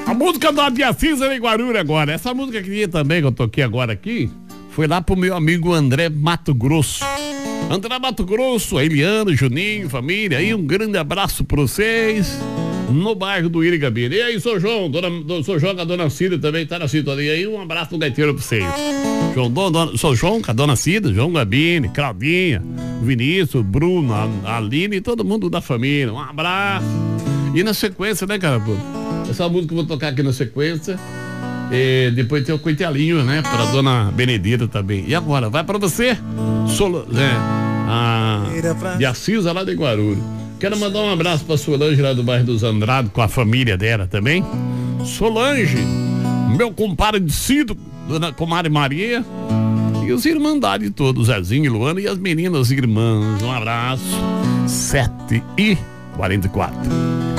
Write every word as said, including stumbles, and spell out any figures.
A música do Adiacisa em Guarulhos agora. Essa música que também que eu toquei agora aqui foi lá pro meu amigo André Mato Grosso. André Mato Grosso, a Eliana, Juninho, família, aí um grande abraço pra vocês no bairro do Irigabira. E aí, sou João, dona, do, sou João, a dona Cida também tá na sintonia aí, um abraço do gaiteiro pra vocês. João, dona, sou João, com a dona Cida, João Gabini, Claudinha, Vinícius, Bruno, a Aline e todo mundo da família, um abraço. E na sequência, né, cara, pô, essa música que eu vou tocar aqui na sequência. E depois tem o coitelinho, né? Pra dona Benedita também. E agora, vai pra você, Sol, né? A de Assisa lá de Guarulhos. Quero mandar um abraço pra Solange lá do bairro dos Andrados, com a família dela também. Solange, meu compadre de Cido, dona comadre Maria. E os irmandades todos, Zezinho e Luana e as meninas irmãs. Um abraço. sete e quarenta e quatro.